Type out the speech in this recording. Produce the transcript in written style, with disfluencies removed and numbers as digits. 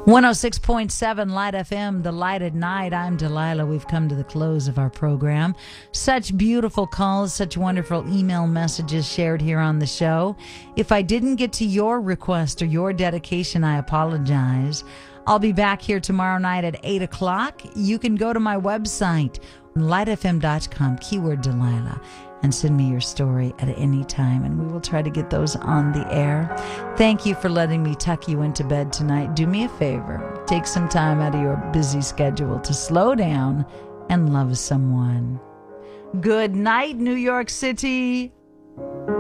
106.7 Light FM, The Light at Night. I'm Delilah. We've come to the close of our program. Such beautiful calls, such wonderful email messages shared here on the show. If I didn't get to your request or your dedication, I apologize. I'll be back here tomorrow night at 8 o'clock. You can go to my website, lightfm.com, keyword Delilah, and send me your story at any time, and we will try to get those on the air. Thank you for letting me tuck you into bed tonight. Do me a favor. Take some time out of your busy schedule to slow down and love someone. Good night, New York City.